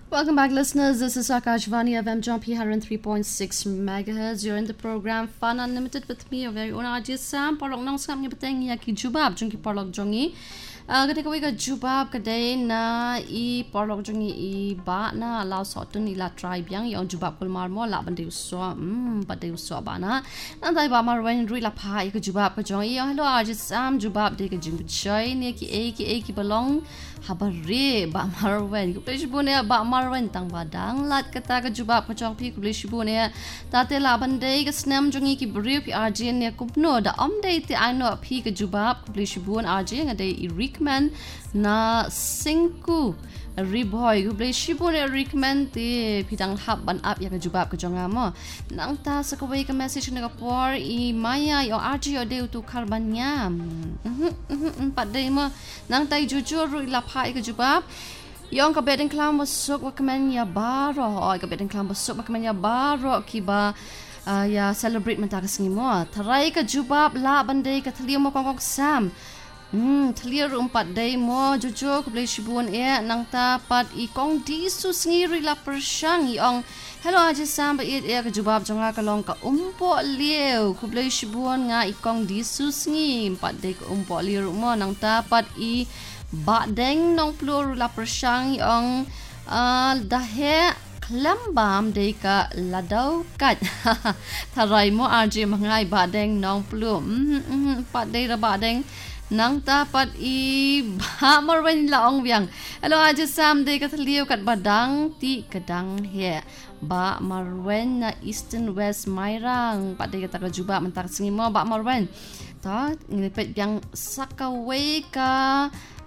Welcome back, listeners. This is Akashvani FM John P. 103.6 megahertz. You're in the program Fun Unlimited with me, your very own RJ Sam. Parlok nang sam niya batang niya ki jubab jung ki parlok jongi. Kada kawai ka jubab kadai na I parlok jongi I ba na allow sotun ila tribe yang yung jubab kul marmo la bande uswa bande uswa ba na. Nanday ba marwen rui la pa I ka jubab ka jongi. Hello RJ Sam jubab de ka jung choy niya ki ki balong habare ba marwen ku plesibu ne ba marwen tang badang lat kata ka jubab ka chong pi ku plesibu ne tate la bande ka snam jongi ki brio pi RJ ne kupno da omde ti ano pi ka jubab ku plesibu RJ ngade I recommend na singku riboy ku plesibu ne recommend ti pidang hab ban up ya ka jubab ka jonga mo nang ta sa kawai ka message ne ka por I maya yo RJ yo de tu karbanya padai mo nang tai jujur ru la pai ka jubab yong ka bedeng klam masuk wakamen ya baro ka bedeng klam masuk wakamen ya baro kiba ya celebrate menta ka singi mo tharai ka jubab la bandai ka thliyo mo kong sam thliyo umpat day mo jujur ku blai shibun nang ta pat I kong di su singi ri la persyang yong hello aja sam ba ka jubab jonga ka long ka umpo liu ku blai shibun nga I kong di su singi umpat day ka umpo liu mo nang ta pat I ba deng nong plur la persyang yong dahe klambam day ka ladaw kat tharai mo RJ mangai ba deng nong plur pat day ra ba deng nang tapat I ba marwen laong biang hello aja sam day ka thliu kat badang ti kadang he ba marwen na eastern west mairang pat day ka jubab mentak singi mo ba marwen ta ngipet yang sakaway ka